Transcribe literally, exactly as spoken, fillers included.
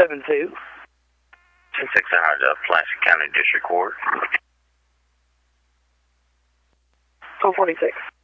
seven two. ten six, I hired the Pulaski County District Court. four forty-six.